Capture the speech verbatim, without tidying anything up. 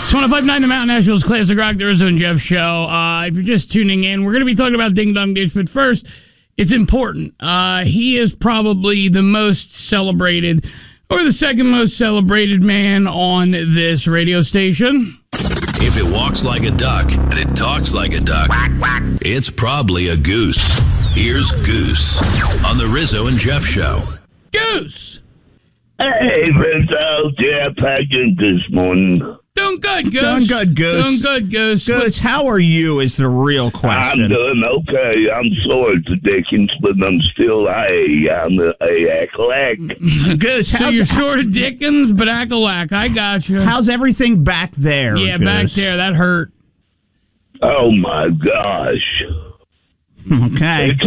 It's one oh five point nine The Mountain, Nashville's Classic Rock, the Rizzo and Jeff Show. Uh, if you're just tuning in, we're going to be talking about Ding Dong Ditch, but first, it's important. Uh, he is probably the most celebrated, or the second most celebrated man on this radio station. If it walks like a duck and it talks like a duck, quack, quack, it's probably a goose. Here's Goose on the Rizzo and Jeff Show. Goose! Hey, Rizzo, Jeff, how you this morning? Doing good, Goose. Doing good, Goose. Doing good, Goose. Goose, how are you is the real question. I'm doing okay. I'm sorry to Dickens, but I'm still A. I'm a, a Acalac. Goose, so you're short of Dickens, but Acalac. I got you. How's everything back there, Yeah, Goose? back there. That hurt. Oh, my gosh. Okay.